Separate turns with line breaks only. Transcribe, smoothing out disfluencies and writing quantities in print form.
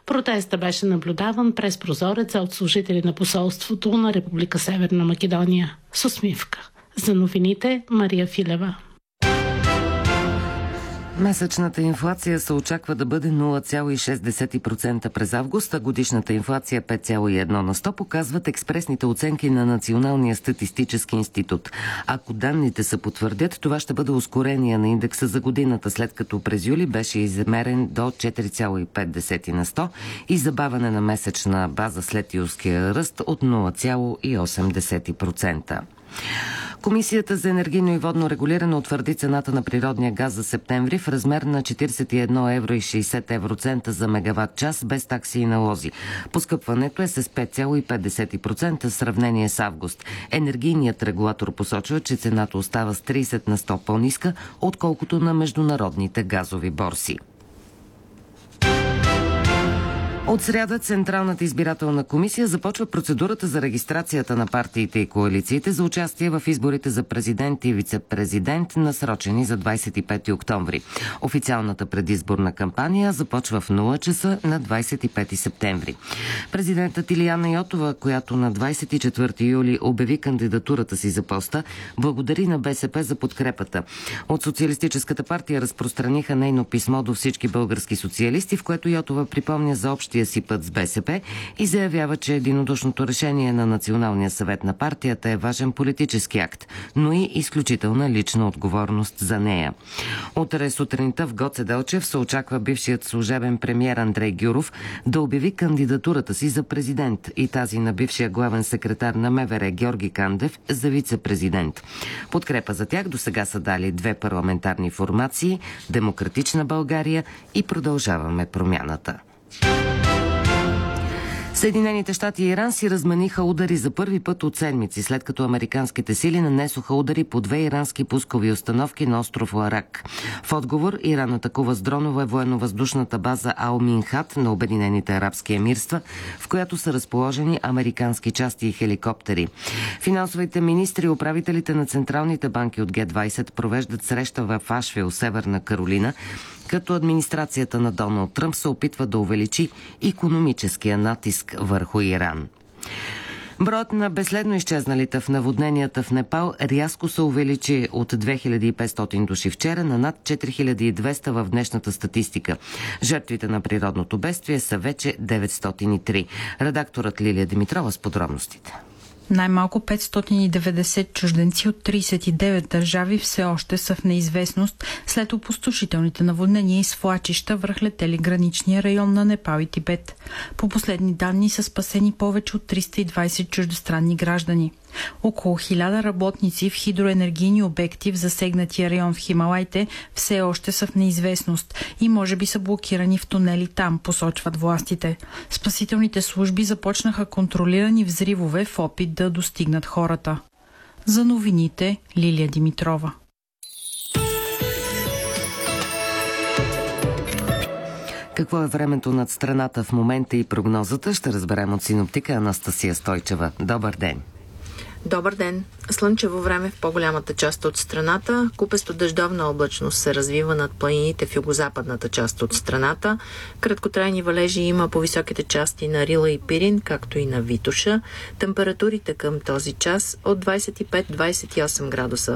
Протестът беше наблюдаван през прозореца от служители на посолството на Република Северна Македония с усмивка. За новините Мария Филева.
Месечната инфлация се очаква да бъде 0,6% през август, а годишната инфлация 5,1 на 100, показват експресните оценки на Националния статистически институт. Ако данните се потвърдят, това ще бъде ускорение на индекса за годината, след като през юли беше измерен до 4,5 на 100 и забавяне на месечна база след юлския ръст от 0,8%. Комисията за енергийно и водно регулиране утвърди цената на природния газ за септември в размер на 41 евро и 60 евроцента за мегаватт час без такси и налози. Поскъпването е с 5,50% в сравнение с август. Енергийният регулатор посочва, че цената остава с 30 на 100 по-ниска, отколкото на международните газови борси. От сряда Централната избирателна комисия започва процедурата за регистрацията на партиите и коалициите за участие в изборите за президент и вице-президент, насрочени за 25 октомври. Официалната предизборна кампания започва в 0 часа на 25 септември. Президентът Илияна Йотова, която на 24 юли обяви кандидатурата си за поста, благодари на БСП за подкрепата. От Социалистическата партия разпространиха нейно писмо до всички български социалисти, в което Йотова припомня за общия си път с БСП и заявява, че единодушното решение на Националния съвет на партията е важен политически акт, но и изключителна лична отговорност за нея. Утре сутринта в Гоце Делчев се очаква бившият служебен премиер Андрей Гюров да обяви кандидатурата си за президент и тази на бившия главен секретар на МВР Георги Кандев за вице-президент. Подкрепа за тях досега са дали две парламентарни формации – Демократична България и Продължаваме промяната. Съединените щати и Иран си размениха удари за първи път от седмици, след като американските сили нанесоха удари по две ирански пускови установки на остров Ларак. В отговор Иран атакува с дронове военно-въздушната база Ал-Минхат на Обединените арабски емирства, в която са разположени американски части и хеликоптери. Финансовите министри и управителите на централните банки от Г-20 провеждат среща в Ашвил, Северна Каролина, като администрацията на Доналд Тръмп се опитва да увеличи икономическия натиск върху Иран. Броят на безследно изчезналите в наводненията в Непал рязко се увеличи от 2500 души вчера на над 4200 в днешната статистика. Жертвите на природното бедствие са вече 903. Редакторът Лилия Димитрова с подробностите.
Най-малко 590 чужденци от 39 държави все още са в неизвестност след опустошителните наводнения и свлачища връхлетели граничния район на Непал и Тибет. По последни данни са спасени повече от 320 чуждестранни граждани. Около 1000 работници в хидроенергийни обекти в засегнатия район в Хималайте все още са в неизвестност и може би са блокирани в тунели там, посочват властите. Спасителните служби започнаха контролирани взривове в опит да достигнат хората. За новините Лилия Димитрова.
Какво е времето над страната в момента и прогнозата, ще разберем от синоптика Анастасия Стойчева. Добър ден!
Добър ден! Слънчево време в по-голямата част от страната. Купесто дъждовна облачност се развива над планините в югозападната част от страната. Краткотрайни валежи има по високите части на Рила и Пирин, както и на Витоша. Температурите към този час от 25-28 градуса